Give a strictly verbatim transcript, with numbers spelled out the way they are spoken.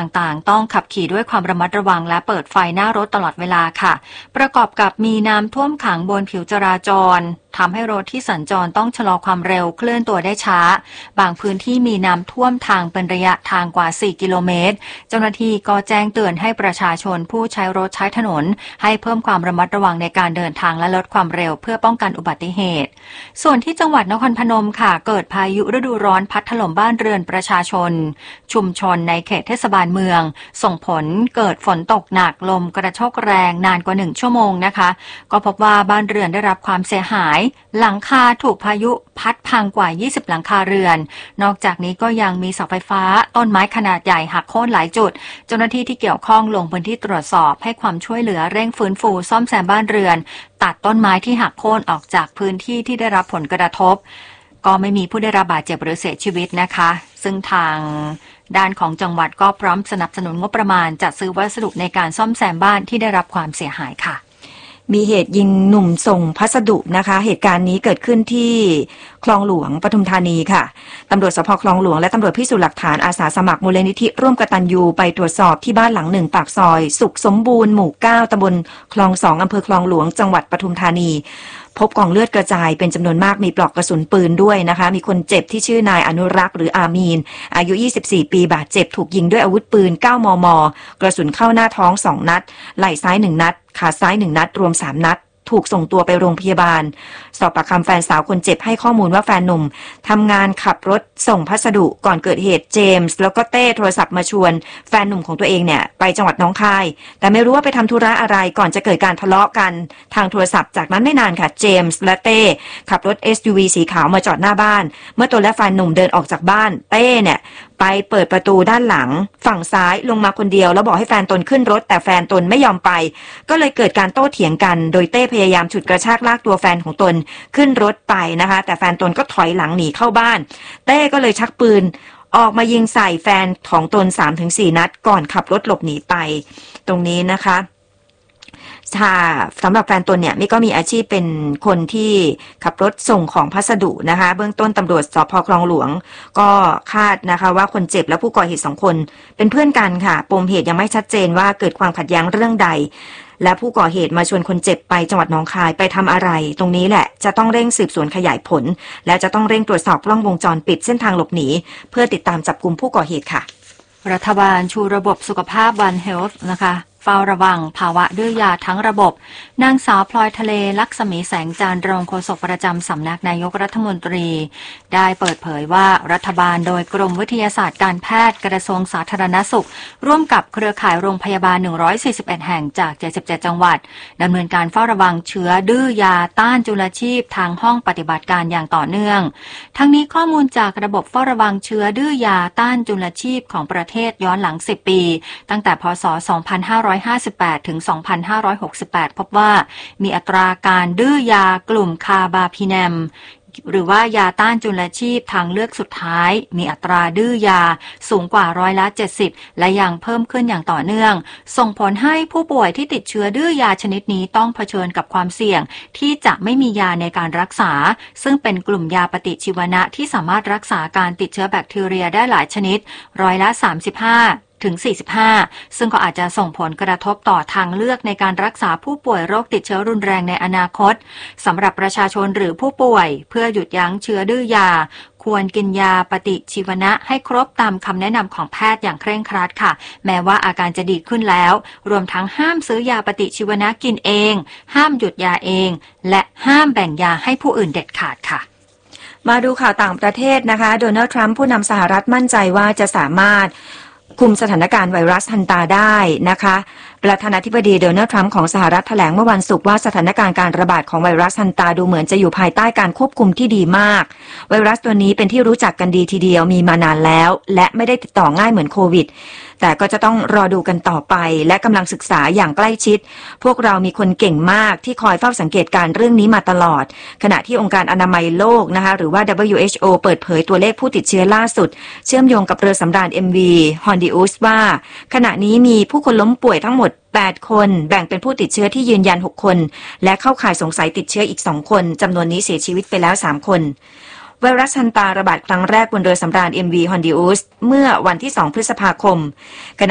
ต่างๆต้องขับขี่ด้วยความระมัดระวังและเปิดไฟหน้ารถตลอดเวลาค่ะประกอบกับมีน้ำท่วมขังบนผิวจราจรทำให้รถที่สัญจรต้องชะลอความเร็วเคลื่อนตัวได้ช้าบางพื้นที่มีน้ำท่วมทางเป็นระยะทางกว่าสี่กิโลเมตรเจ้าหน้าที่ก็แจ้งเตือนให้ประชาชนผู้ใช้รถใช้ถนนให้เพิ่มความระมัดระวังในการเดินทางและลดความเร็วเพื่อป้องกันอุบัติเหตุส่วนที่จังหวัดนครพนมค่ะเกิดพายุฤดูร้อนพัดถล่มบ้านเรือนประชาชนชุมชนในเขตเทศบาลเมืองส่งผลเกิดฝนตกหนักลมกระโชกแรงนานกว่าหนึ่งชั่วโมงนะคะก็พบว่าบ้านเรือนได้รับความเสียหายหลังคาถูกพายุพัดพังกว่ายี่สิบหลังคาเรือนนอกจากนี้ก็ยังมีเสาไฟฟ้าต้นไม้ขนาดใหญ่หักโค่นหลายจุดเจ้าหน้าที่ที่เกี่ยวข้องลงพื้นที่ตรวจสอบให้ความช่วยเหลือเร่งฟื้นฟูซ่อมแซมบ้านเรือนตัดต้นไม้ที่หักโค่นออกจากพื้นที่ที่ได้รับผลกระทบก็ไม่มีผู้ได้รับบาดเจ็บหรือเสียชีวิตนะคะซึ่งทางด้านของจังหวัดก็พร้อมสนับสนุนงบประมาณจัดซื้อวัสดุในการซ่อมแซมบ้านที่ได้รับความเสียหายค่ะมีเหตุยิงหนุ่มส่งพัสดุนะคะเหตุการณ์นี้เกิดขึ้นที่คลองหลวงปทุมธานีค่ะตำรวจสภ.คลองหลวงและตำรวจพิสูจน์หลักฐานอาสาสมัครมูลนิธิร่วมกตัญญูไปตรวจสอบที่บ้านหลังหนึ่งปากซอยสุขสมบูรณ์หมู่เก้าตำบลคลองสองอำเภอคลองหลวงจังหวัดปทุมธานีพบกองเลือดกระจายเป็นจำนวนมากมีปลอกกระสุนปืนด้วยนะคะมีคนเจ็บที่ชื่อนายอนุรักษ์หรืออามีนอายุยี่สิบสี่ปีบาดเจ็บถูกยิงด้วยอาวุธปืนเก้ามมกระสุนเข้าหน้าท้องสองนัดไหล่ซ้ายหนึ่งนัดขาซ้ายหนึ่งนัดรวมสามนัดถูกส่งตัวไปโรงพยาบาลสอบปากคำแฟนสาวคนเจ็บให้ข้อมูลว่าแฟนหนุ่มทำงานขับรถส่งพัสดุก่อนเกิดเหตุเจมส์แล้วก็เต้โทรศัพท์มาชวนแฟนหนุ่มของตัวเองเนี่ยไปจังหวัดหนองคายแต่ไม่รู้ว่าไปทำธุระอะไรก่อนจะเกิดการทะเลาะกันทางโทรศัพท์จากนั้นไม่นานค่ะเจมส์และเต้ขับรถ เอส ยู วี สีขาวมาจอดหน้าบ้านเมื่อตนและแฟนหนุ่มเดินออกจากบ้านเต้เนี่ยไปเปิดประตูด้านหลังฝั่งซ้ายลงมาคนเดียวแล้วบอกให้แฟนตนขึ้นรถแต่แฟนตนไม่ยอมไปก็เลยเกิดการโต้เถียงกันโดยเต้พยายามฉุดกระชากลากตัวแฟนของตนขึ้นรถไปนะคะแต่แฟนตนก็ถอยหลังหนีเข้าบ้านเต้ก็เลยชักปืนออกมายิงใส่แฟนของตน สามถึงสี่ นัดก่อนขับรถหลบหนีไปตรงนี้นะคะค่ะสำหรับแฟนตนเนี่ยมิก็มีอาชีพเป็นคนที่ขับรถส่งของพัสดุนะคะเบื้องต้นตำรวจสภ.คลองหลวงก็คาดนะคะว่าคนเจ็บและผู้ก่อเหตุสองคนเป็นเพื่อนกันค่ะปมเหตุยังไม่ชัดเจนว่าเกิดความขัดแย้งเรื่องใดและผู้ก่อเหตุมาชวนคนเจ็บไปจังหวัดหนองคายไปทำอะไรตรงนี้แหละจะต้องเร่งสืบสวนขยายผลและจะต้องเร่งตรวจสอบกล้องวงจรปิดเส้นทางหลบหนีเพื่อติดตามจับกุมผู้ก่อเหตุค่ะรัฐบาลชูระบบสุขภาพ One Health นะคะเฝ้าระวังภาวะดื้อยาทั้งระบบนางสาวพลอยทะเลลักษมีแสงจันทร์รองโฆษกประจำสำนักนายกรัฐมนตรีได้เปิดเผยว่ารัฐบาลโดยกรมวิทยาศาสตร์การแพทย์กระทรวงสาธารณสุขร่วมกับเครือข่ายโรงพยาบาลหนึ่งร้อยสี่สิบเอ็ดแห่งจากเจ็ดสิบเจ็ดจังหวัดดำเนินการเฝ้าระวังเชื้อดื้อยาต้านจุลชีพทางห้องปฏิบัติการอย่างต่อเนื่องทั้งนี้ข้อมูลจากระบบเฝ้าระวังเชื้อดื้อยาต้านจุลชีพของประเทศย้อนหลังสิบปีตั้งแต่พ.ศ. สองพันห้าร้อยห้าสิบแปดถึงสองพันห้าร้อยหกสิบแปดพบว่ามีอัตราการดื้อยากลุ่มคาบาพิแนมหรือว่ายาต้านจุลชีพทางเลือกสุดท้ายมีอัตราดื้อยาสูงกว่าร้อยละเจ็ดสิบและยังเพิ่มขึ้นอย่างต่อเนื่องส่งผลให้ผู้ป่วยที่ติดเชื้อดื้อยาชนิดนี้ต้องเผชิญกับความเสี่ยงที่จะไม่มียาในการรักษาซึ่งเป็นกลุ่มยาปฏิชีวนะที่สามารถรักษาการติดเชื้อแบคทีเรียได้หลายชนิดร้อยละสามสิบห้าถึงสี่สิบห้าซึ่งก็อาจจะส่งผลกระทบต่อทางเลือกในการรักษาผู้ป่วยโรคติดเชื้อรุนแรงในอนาคตสำหรับประชาชนหรือผู้ป่วยเพื่อหยุดยั้งเชื้อดื้อยาควรกินยาปฏิชีวนะให้ครบตามคำแนะนำของแพทย์อย่างเคร่งครัดค่ะแม้ว่าอาการจะดีขึ้นแล้วรวมทั้งห้ามซื้อยาปฏิชีวนะกินเองห้ามหยุดยาเองและห้ามแบ่งยาให้ผู้อื่นเด็ดขาดค่ะมาดูข่าวต่างประเทศนะคะโดนัลด์ทรัมป์ผู้นำสหรัฐมั่นใจว่าจะสามารถคุมสถานการณ์ไวรัสฮันตาได้นะคะประธานาธิบดีโดนัลด์ทรัมป์ของสหรัฐแถลงเมื่อวันศุกร์ว่าสถานการณ์การระบาดของไวรัสฮันตาดูเหมือนจะอยู่ภายใต้การควบคุมที่ดีมากไวรัสตัวนี้เป็นที่รู้จักกันดีทีเดียวมีมานานแล้วและไม่ได้ติดต่อง่ายเหมือนโควิดแต่ก็จะต้องรอดูกันต่อไปและกำลังศึกษาอย่างใกล้ชิดพวกเรามีคนเก่งมากที่คอยเฝ้าสังเกตการเรื่องนี้มาตลอดขณะที่องค์การอนามัยโลกนะคะหรือว่า ดับเบิลยู เอช โอ เปิดเผยตัวเลขผู้ติดเชื้อล่าสุดเชื่อมโยงกับเรือสำราญ เอ็ม วี Hondius ว่าขณะนี้มีผู้คนล้มป่วยทั้งหมดแปดคนแบ่งเป็นผู้ติดเชื้อที่ยืนยันหกคนและเข้าข่ายสงสัยติดเชื้ออีกสองคนจำนวนนี้เสียชีวิตไปแล้วสามคนไวรัสฮันตาระบาดครั้งแรกบนเรือสำราญ เอ็ม วี Hondius เมื่อวันที่สองพฤษภาคม